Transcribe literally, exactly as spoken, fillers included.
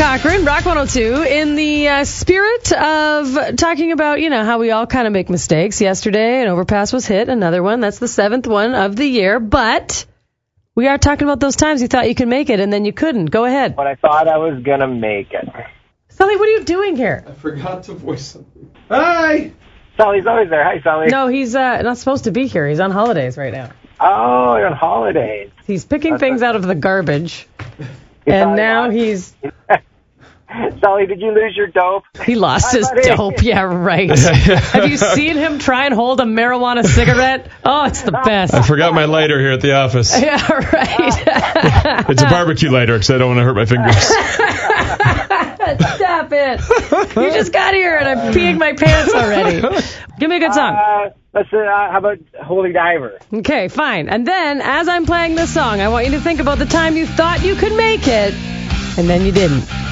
Cochran, Rock one oh two, in the uh, spirit of talking about, you know, how we all kind of make mistakes. Yesterday, an overpass was hit, another one. That's the seventh one of the year. But we are talking about those times you thought you could make it, and then you couldn't. Go ahead. But I thought I was going to make it. Sully, what are you doing here? I forgot to voice something. Hi! Sully's always there. Hi, Sully. No, he's uh, not supposed to be here. He's on holidays right now. Oh, you're on holidays. He's picking That's things a- out of the garbage, You and thought now I lost- he's... Sully, did you lose your dope? He lost Hi, his buddy. dope. Yeah, right. Have you seen him try and hold a marijuana cigarette? Oh, it's the best. I forgot my lighter here at the office. Yeah, right. It's a barbecue lighter because I don't want to hurt my fingers. Stop it. You just got here and I'm peeing my pants already. Give me a good song. Uh, let's, uh, how about Holy Diver? Okay, fine. And then, as I'm playing this song, I want you to think about the time you thought you could make it, and then you didn't.